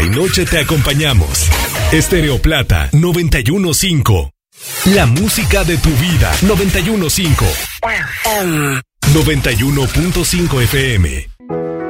y noche te acompañamos. Estéreo Plata 91.5. La música de tu vida 91.5. 91.5 FM.